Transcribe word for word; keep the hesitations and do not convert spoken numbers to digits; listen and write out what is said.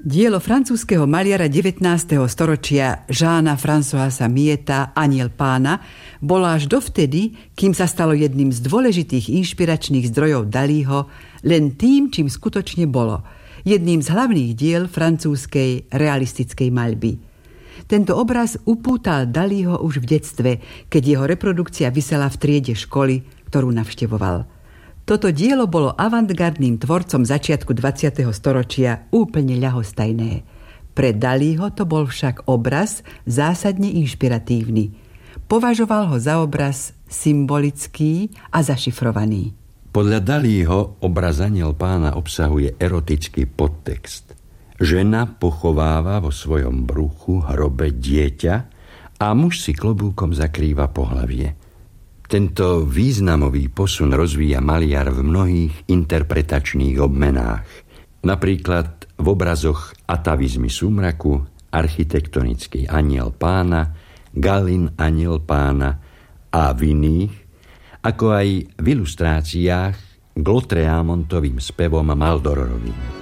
Dielo francúzskeho maliara devätnásteho storočia Jeana Françoisa Mieta Anjel Pána bolo až dovtedy, kým sa stalo jedným z dôležitých inšpiračných zdrojov Dalího, len tým, čím skutočne bolo, jedným z hlavných diel francúzskej realistickej maľby. Tento obraz upútal Dalího už v detstve, keď jeho reprodukcia visela v triede školy, ktorú navštevoval. Toto dielo bolo avantgardným tvorcom začiatku dvadsiateho storočia úplne ľahostajné. Pre Dalího to bol však obraz zásadne inšpiratívny. Považoval ho za obraz symbolický a zašifrovaný. Podľa Dalího obraz Anjel Pána obsahuje erotický podtext. Žena pochováva vo svojom bruchu hrobe dieťa a muž si klobúkom zakrýva pohlavie. Tento významový posun rozvíja maliar v mnohých interpretačných obmenách. Napríklad v obrazoch Atavizmy súmraku, architektonický Anjel Pána, Galin Anjel Pána a v iných, ako aj v ilustráciách k Lautréamontovým spevom Maldororovým.